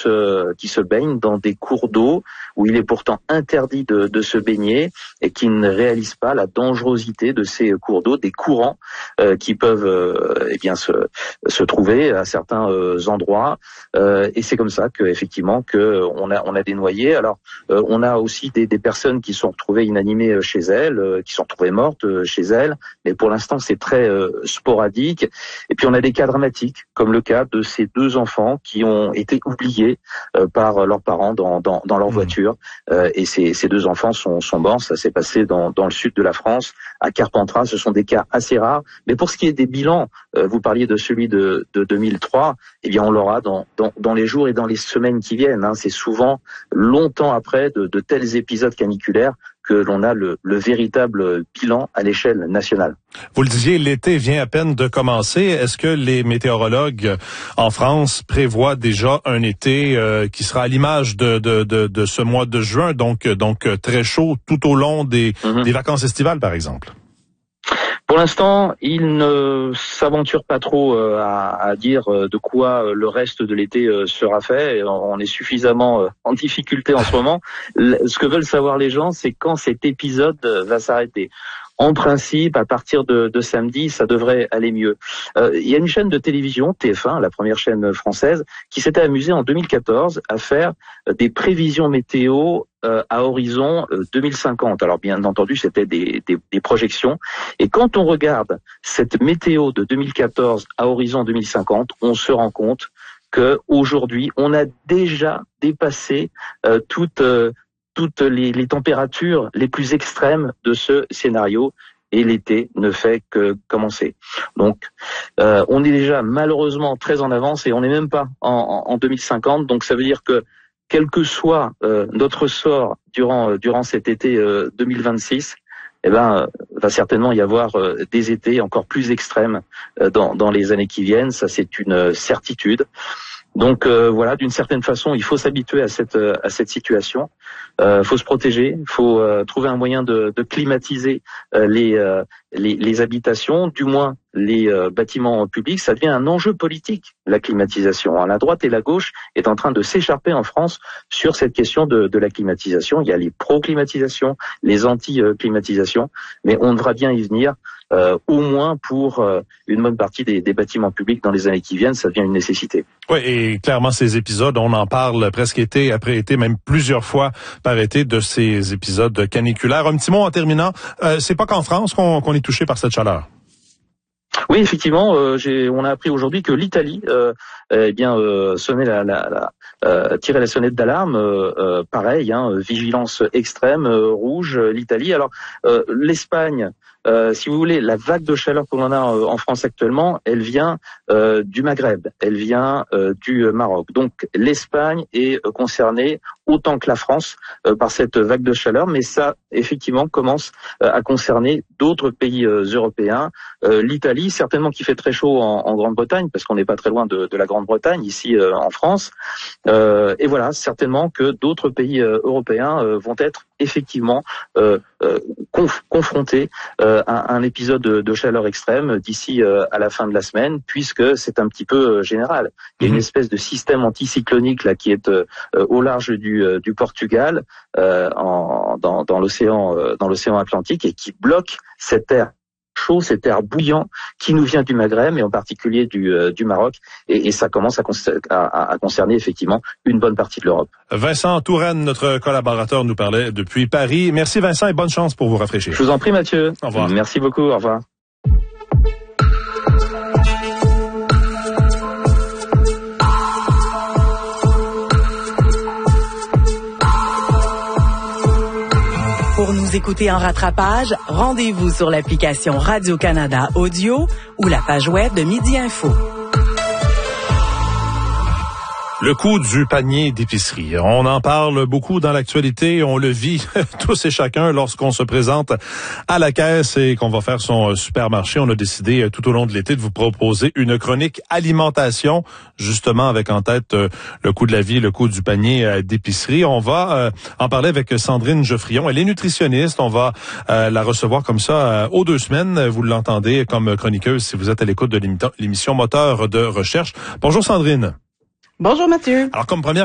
se baignent dans des cours d'eau où il est pourtant interdit de se baigner et qui ne réalisent pas la dangerosité de ces cours d'eau, des courants qui peuvent se trouver à certains endroits. Et c'est comme ça qu'effectivement on a des noyés. Alors on a aussi des personnes qui sont retrouvées inanimées chez elles, qui sont retrouvées mortes chez elles, mais pour l'instant c'est très sporadique. Et puis on a des cas dramatiques, comme le cas de ces deux enfants qui ont été oubliés par leurs parents dans leur voiture. Et ces deux enfants sont morts. Ça s'est passé dans le sud de la France, à Carpentras. Ce sont des cas assez rares. Mais pour ce qui est des bilans, vous parliez de celui de 2003, eh bien on l'aura dans les jours et dans les semaines qui viennent. C'est souvent longtemps après de tels épisodes caniculaires que l'on a le véritable bilan à l'échelle nationale. Vous le disiez, l'été vient à peine de commencer. Est-ce que les météorologues en France prévoient déjà un été qui sera à l'image de ce mois de juin, donc très chaud tout au long des vacances estivales, par exemple? Pour l'instant, il ne s'aventure pas trop à dire de quoi le reste de l'été sera fait. On est suffisamment en difficulté en ce moment. Ce que veulent savoir les gens, c'est quand cet épisode va s'arrêter. En principe, à partir de samedi, ça devrait aller mieux. Il y a une chaîne de télévision, TF1, la première chaîne française, qui s'était amusée en 2014 à faire des prévisions météo à horizon 2050. Alors bien entendu, c'était des projections. Et quand on regarde cette météo de 2014 à horizon 2050, on se rend compte que aujourd'hui, on a déjà dépassé toutes les températures les plus extrêmes de ce scénario, et l'été ne fait que commencer. Donc, on est déjà malheureusement très en avance et on n'est même pas en 2050. Donc, ça veut dire que quel que soit notre sort durant cet été 2026, va certainement y avoir des étés encore plus extrêmes dans les années qui viennent. Ça, c'est une certitude. Donc voilà, d'une certaine façon, il faut s'habituer à cette situation. Faut se protéger, faut trouver un moyen de climatiser les habitations, du moins les bâtiments publics. Ça devient un enjeu politique, la climatisation. La droite et la gauche est en train de s'écharper en France sur cette question de la climatisation. Il y a les pro-climatisation, les anti-climatisation, mais on devra bien y venir. Au moins pour une bonne partie des bâtiments publics dans les années qui viennent, ça devient une nécessité. Oui, et clairement, ces épisodes, on en parle presque été après été, même plusieurs fois par été, de ces épisodes caniculaires. Un petit mot en terminant, c'est pas qu'en France qu'on est touché par cette chaleur. Oui, effectivement, on a appris aujourd'hui que l'Italie, sonnait tirait la sonnette d'alarme. Pareil, vigilance extrême, rouge, l'Italie. Alors, l'Espagne. Si vous voulez, la vague de chaleur que l'on a en France actuellement, elle vient du Maghreb, elle vient du Maroc. Donc l'Espagne est concernée autant que la France par cette vague de chaleur, mais ça effectivement commence à concerner d'autres pays européens. L'Italie, certainement qui fait très chaud en Grande-Bretagne, parce qu'on n'est pas très loin de la Grande-Bretagne, ici en France. Et voilà, certainement que d'autres pays européens vont être effectivement confrontés à un épisode de chaleur extrême d'ici à la fin de la semaine, puisque c'est un petit peu général. Il y a une espèce de système anticyclonique là qui est au large du Portugal, dans l'océan Atlantique, et qui bloque cet air chaud, cet air bouillant qui nous vient du Maghreb et en particulier du Maroc, et ça commence à concerner effectivement une bonne partie de l'Europe. Vincent Touraine, notre collaborateur, nous parlait depuis Paris. Merci Vincent et bonne chance pour vous rafraîchir. Je vous en prie Mathieu. Au revoir. Merci beaucoup, au revoir. Pour nous écouter en rattrapage, rendez-vous sur l'application Radio-Canada Audio ou la page web de Midi Info. Le coût du panier d'épicerie. On en parle beaucoup dans l'actualité. On le vit tous et chacun lorsqu'on se présente à la caisse et qu'on va faire son supermarché. On a décidé tout au long de l'été de vous proposer une chronique alimentation, justement avec en tête le coût de la vie, le coût du panier d'épicerie. On va en parler avec Sandrine Geoffrion. Elle est nutritionniste. On va la recevoir comme ça aux 2 semaines. Vous l'entendez comme chroniqueuse si vous êtes à l'écoute de l'émission Moteur de recherche. Bonjour Sandrine. Bonjour Mathieu. Alors comme première